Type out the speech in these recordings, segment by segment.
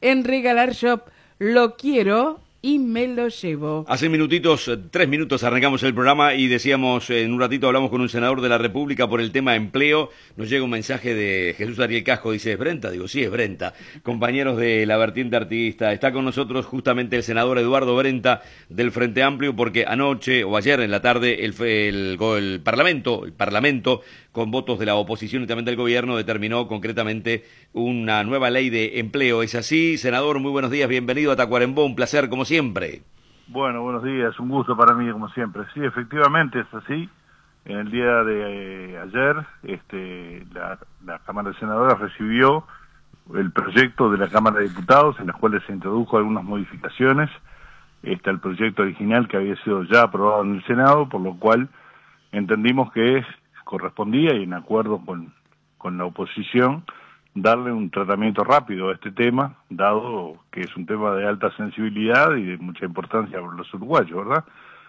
en Regalar Shop. Lo quiero y me lo llevo. Hace minutitos, 3 minutos arrancamos el programa y decíamos, en un ratito hablamos con un senador de la República por el tema empleo. Nos llega un mensaje de Jesús Ariel Casco, dice, ¿es Brenta? Digo, sí, es Brenta. Compañeros de la vertiente artiguista, está con nosotros justamente el senador Eduardo Brenta del Frente Amplio, porque anoche o ayer en la tarde el Parlamento, con votos de la oposición y también del gobierno, determinó concretamente una nueva ley de empleo. ¿Es así, senador? Muy buenos días, bienvenido a Tacuarembó, un placer como siempre. Bueno, buenos días, un gusto para mí como siempre. Sí, efectivamente es así. En el día de ayer, la Cámara de Senadores recibió el proyecto de la Cámara de Diputados, en los cuales se introdujo algunas modificaciones al proyecto original que había sido ya aprobado en el Senado, por lo cual entendimos que correspondía, y en acuerdo con la oposición, darle un tratamiento rápido a este tema, dado que es un tema de alta sensibilidad y de mucha importancia para los uruguayos, ¿verdad?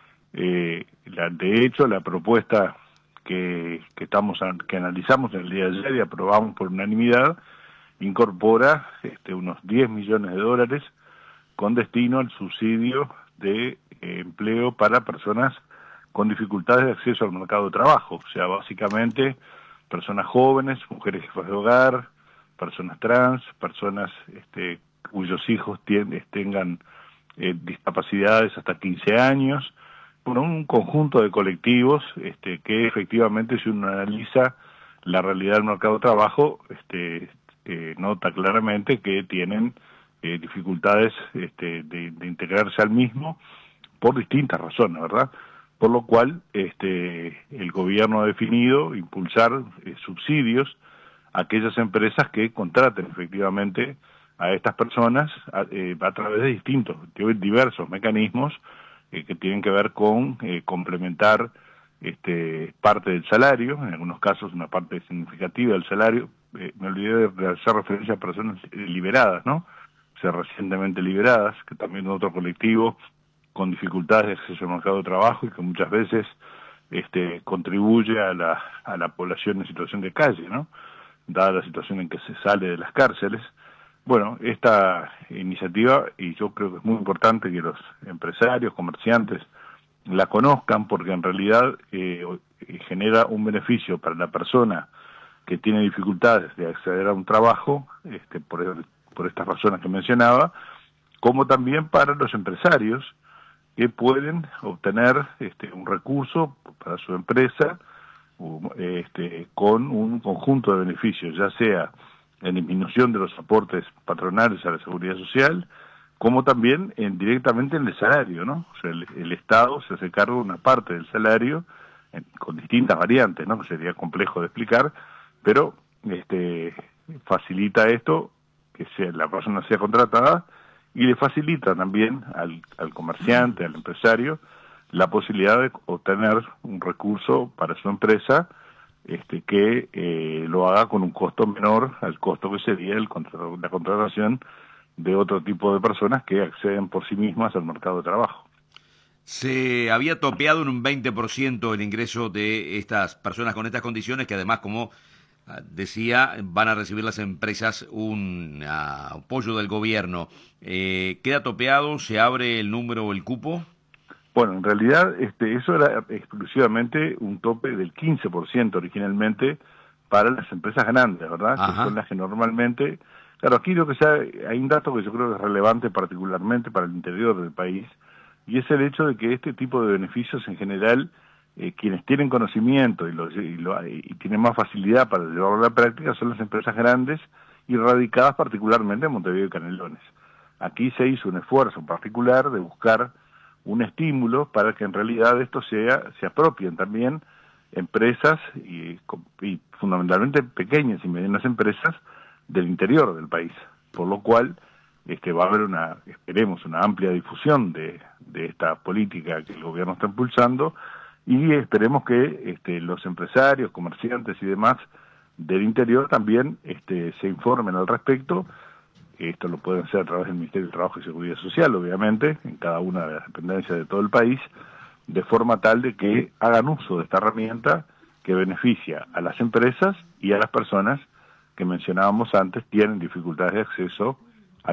De hecho, la propuesta que analizamos en el día de ayer y aprobamos por unanimidad, incorpora unos 10 millones de dólares con destino al subsidio de empleo para personas con dificultades de acceso al mercado de trabajo, o sea, básicamente personas jóvenes, mujeres jefas de hogar, personas trans, personas cuyos hijos tengan discapacidades hasta 15 años, bueno, un conjunto de colectivos que efectivamente, si uno analiza la realidad del mercado de trabajo, nota claramente que tienen dificultades de integrarse al mismo por distintas razones, ¿verdad? Por lo cual el gobierno ha definido impulsar subsidios a aquellas empresas que contraten efectivamente a estas personas a través de diversos mecanismos que tienen que ver con complementar parte del salario, en algunos casos una parte significativa del salario. Me olvidé de hacer referencia a personas liberadas, ¿no? O sea, recientemente liberadas, que también es otro colectivo con dificultades de acceso al mercado de trabajo y que muchas veces contribuye a la población en situación de calle, ¿no? Dada la situación en que se sale de las cárceles. Bueno, esta iniciativa, y yo creo que es muy importante que los empresarios, comerciantes, la conozcan, porque en realidad genera un beneficio para la persona que tiene dificultades de acceder a un trabajo, por estas razones que mencionaba, como también para los empresarios, que pueden obtener un recurso para su empresa con un conjunto de beneficios, ya sea en disminución de los aportes patronales a la seguridad social, como también directamente en el salario, ¿no? O sea, el Estado se hace cargo de una parte del salario con distintas variantes, ¿no? Que sería complejo de explicar, pero facilita esto, que la persona sea contratada, y le facilita también al comerciante, al empresario, la posibilidad de obtener un recurso para su empresa que lo haga con un costo menor al costo que sería la contratación de otro tipo de personas que acceden por sí mismas al mercado de trabajo. Se había topeado en un 20% el ingreso de estas personas con estas condiciones, que además, como decía, van a recibir las empresas un apoyo del gobierno. ¿Queda topeado? ¿Se abre el número o el cupo? Bueno, en realidad eso era exclusivamente un tope del 15% originalmente para las empresas grandes, ¿verdad? Ajá. Que son las que normalmente... Claro, aquí hay un dato que yo creo que es relevante particularmente para el interior del país, y es el hecho de que este tipo de beneficios en general, quienes tienen conocimiento y tienen más facilidad para llevarlo a la práctica son las empresas grandes y radicadas particularmente en Montevideo y Canelones. Aquí se hizo un esfuerzo particular de buscar un estímulo para que en realidad esto se apropien también empresas y fundamentalmente pequeñas y medianas empresas del interior del país, por lo cual va a haber esperemos una amplia difusión de esta política que el gobierno está impulsando, y esperemos que los empresarios, comerciantes y demás del interior también se informen al respecto. Esto lo pueden hacer a través del Ministerio de Trabajo y Seguridad Social, obviamente, en cada una de las dependencias de todo el país, de forma tal de que hagan uso de esta herramienta que beneficia a las empresas y a las personas que mencionábamos antes tienen dificultades de acceso